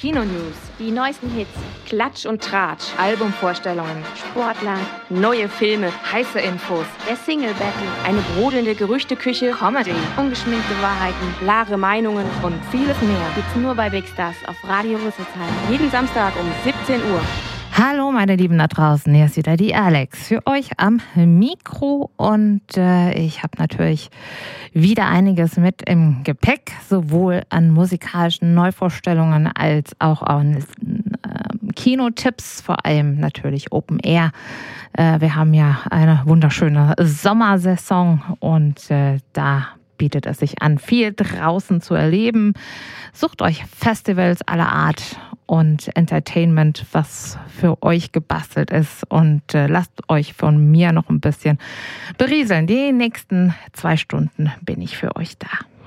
Kino-News, die neuesten Hits, Klatsch und Tratsch, Albumvorstellungen, Sportler, neue Filme, heiße Infos, der Single-Battle, eine brodelnde Gerüchteküche, Comedy, ungeschminkte Wahrheiten, klare Meinungen und vieles mehr. gibt's nur bei Big Stars auf Radio Rüsselsheim. Jeden Samstag um 17 Uhr. Hallo meine Lieben da draußen, hier ist wieder die Alex für euch am Mikro und ich habe natürlich wieder einiges mit im Gepäck, sowohl an musikalischen Neuvorstellungen als auch an Kinotipps, vor allem natürlich Open Air. Wir haben ja eine wunderschöne Sommersaison und da bietet es sich an, viel draußen zu erleben. Sucht euch Festivals aller Art und Entertainment, was für euch gebastelt ist und lasst euch von mir noch ein bisschen berieseln. Die nächsten 2 Stunden bin ich für euch da.